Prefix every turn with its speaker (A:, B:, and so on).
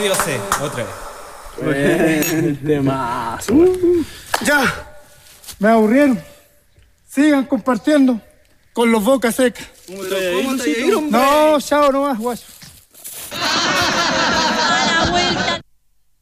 A: medio C, otra vez.
B: Temazo.
C: Ya, me aburrieron. Sigan compartiendo con los bocas secas.
B: ¿Cómo te ha ido?
C: No, chao nomás, guacho.
D: A la vuelta.